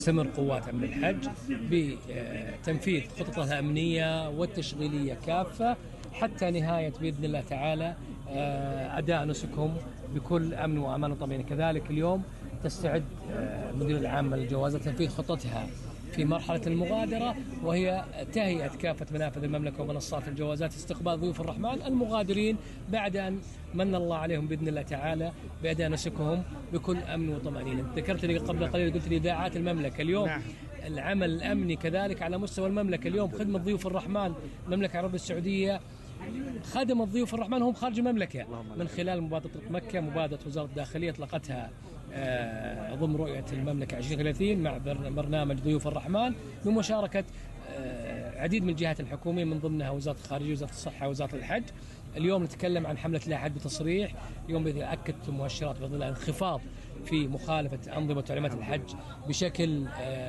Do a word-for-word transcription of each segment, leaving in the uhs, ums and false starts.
تستمر قوات أمن الحج بتنفيذ خططها الأمنية والتشغيلية كافة حتى نهاية بإذن الله تعالى أداء نسكهم بكل أمن وأمان وطمأنينة. كذلك اليوم تستعد المديرية العامة للجوازات لتنفيذ خطتها في مرحلة المغادرة، وهي تهيئة كافة منافذ المملكة ومنصات الجوازات استقبال ضيوف الرحمن المغادرين بعد أن من الله عليهم بإذن الله تعالى بأداء نسكهم بكل أمن وطمأنينة. ذكرت لي قبل قليل، قلت لي إذاعات المملكة اليوم. نعم. العمل الأمني كذلك على مستوى المملكة اليوم، خدمة ضيوف الرحمن. المملكة العربية السعودية خدمت ضيوف الرحمن هم خارج المملكة من خلال مبادرة مكة، مبادرة وزارة الداخلية أطلقتها ضمن رؤية المملكة عشرين ثلاثين مع برنامج ضيوف الرحمن بمشاركة عديد من الجهات الحكومية من ضمنها وزارة الخارجية، وزارة الصحة، وزارة الحج. اليوم نتكلم عن حملة لا حد بتصريح. اليوم أكدت مؤشرات بفضل الله انخفاض في مخالفة أنظمة وتعليمات الحج بشكل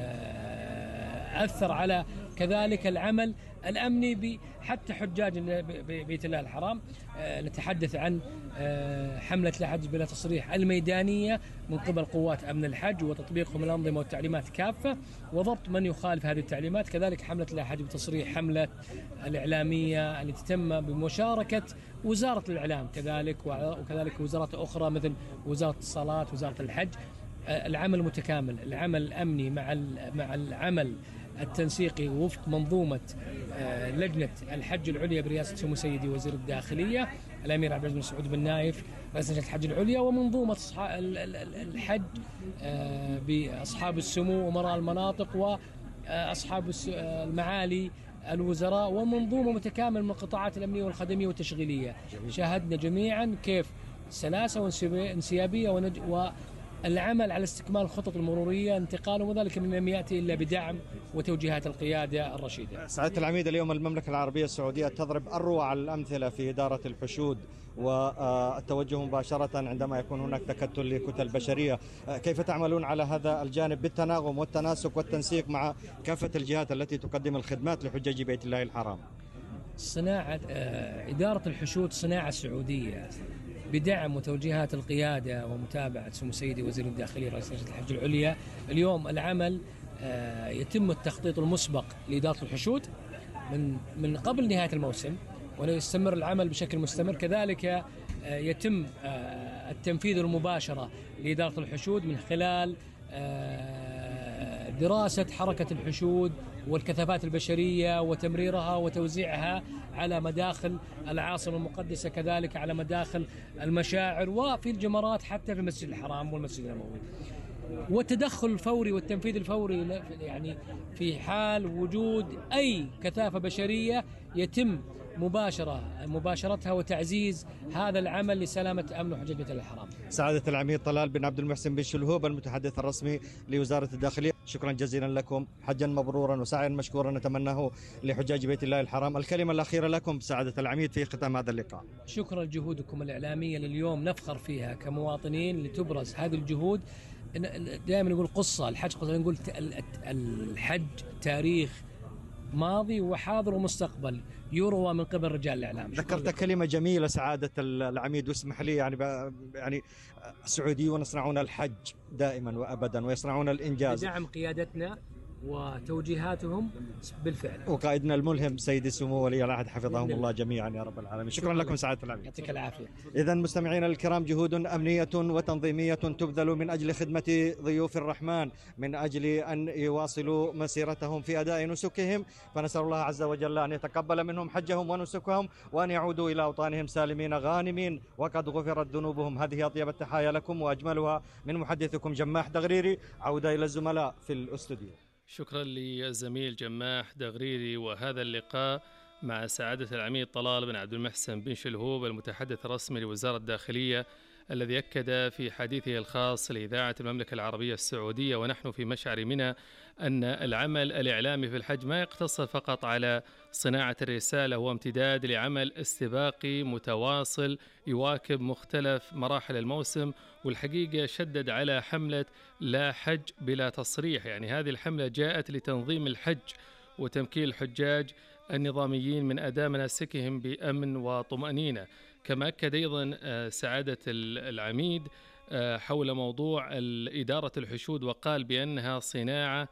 أثر على كذلك العمل الأمني حتى حجاج بيت الله الحرام. نتحدث عن حملة لا حج بلا تصريح الميدانية من قبل قوات أمن الحج وتطبيقهم الأنظمة والتعليمات كافة وضبط من يخالف هذه التعليمات. كذلك حملة لا حج بتصريح حملة الإعلامية التي تم بمشاركة وزارة الإعلام كذلك وكذلك وزارات أخرى مثل وزارة الاتصالات، وزارة الحج. العمل متكامل، العمل الأمني مع مع العمل التنسيقي وفق منظومة لجنة الحج العليا برئاسة سمو سيدي وزير الداخلية الأمير عبد العزيز بن سعود بن نايف رئيس لجنة الحج العليا، ومنظومة الحج بأصحاب السمو ومراء المناطق وأصحاب المعالي الوزراء، ومنظومة متكاملة من القطاعات الأمنية والخدمية والتشغيلية. شاهدنا جميعا كيف سلاسة وانسيابية ونج... و العمل على استكمال الخطط المرورية انتقالهم، وذلك من لم يأتي إلا بدعم وتوجيهات القيادة الرشيدة. سعادة العميد، اليوم المملكة العربية السعودية تضرب أروع الأمثلة في إدارة الحشود والتوجه مباشرة عندما يكون هناك تكتل لكتل بشرية. كيف تعملون على هذا الجانب بالتناغم والتناسق والتنسيق مع كافة الجهات التي تقدم الخدمات لحجاج بيت الله الحرام؟ صناعة إدارة الحشود صناعة سعودية بدعم وتوجيهات القيادة ومتابعة سمو سيدي وزير الداخلية رئيس لجنة الحج العليا. اليوم العمل يتم التخطيط المسبق لإدارة الحشود من من قبل نهاية الموسم، ويستمر العمل بشكل مستمر. كذلك يتم التنفيذ المباشرة لإدارة الحشود من خلال دراسة حركة الحشود والكثافات البشرية وتمريرها وتوزيعها على مداخل العاصمة المقدسة، كذلك على مداخل المشاعر وفي الجمرات حتى في المسجد الحرام والمسجد النبوي. والتدخل الفوري والتنفيذ الفوري يعني في حال وجود أي كثافة بشرية يتم مباشرة مباشرتها وتعزيز هذا العمل لسلامة أمن حجاج بيت الله الحرام. سعادة العميد طلال بن عبد المحسن بن شلهوب المتحدث الرسمي لوزارة الداخلية، شكرا جزيلا لكم، حجا مبرورا وسعيا مشكورا نتمناه لحجاج بيت الله الحرام. الكلمة الأخيرة لكم سعادة العميد في ختام هذا اللقاء. شكرا لجهودكم الإعلامية لليوم نفخر فيها كمواطنين لتبرز هذه الجهود. دائما نقول قصة الحج، قصة نقول الحج تاريخ ماضي وحاضر ومستقبل يروى من قبل رجال الإعلام. ذكرت كلمة جميلة سعادة العميد، واسمح لي يعني يعني السعوديون يصنعون الحج دائما وأبدا ويصنعون الإنجاز بدعم قيادتنا وتوجيهاتهم بالفعل، وقائدنا الملهم سيدي سمو ولي العهد حفظهم الله جميعا يا رب العالمين. شكرا لكم سعادة العميد، يعطيك العافية. إذن مستمعينا الكرام، جهود أمنية وتنظيمية تبذل من أجل خدمة ضيوف الرحمن من أجل أن يواصلوا مسيرتهم في أداء نسكهم، فنسأل الله عز وجل أن يتقبل منهم حجهم ونسكهم وأن يعودوا إلى أوطانهم سالمين غانمين وقد غفرت ذنوبهم. هذه أطيب التحايا لكم وأجملها من محدثكم جماح دغريري. عودة إلى الزملاء في الاستوديو. شكرا للزميل جماح دغريري. وهذا اللقاء مع سعادة العميد طلال بن عبد المحسن بن شلهوب المتحدث الرسمي لوزارة الداخلية، الذي أكد في حديثه الخاص لإذاعة المملكة العربية السعودية ونحن في مشعر منى أن العمل الإعلامي في الحج ما يقتصر فقط على صناعة الرسالة، هو امتداد لعمل استباقي متواصل يواكب مختلف مراحل الموسم. والحقيقة شدد على حملة لا حج بلا تصريح، يعني هذه الحملة جاءت لتنظيم الحج وتمكين الحجاج النظاميين من أداء مناسكهم بأمن وطمأنينة. كما أكد أيضا سعادة العميد حول موضوع إدارة الحشود، وقال بأنها صناعة